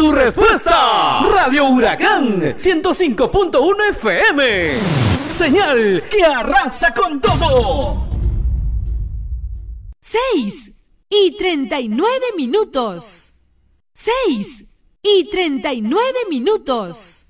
tu respuesta. Radio Huracán 105.1 FM. Señal que arrasa con todo. 6:39. 6:39.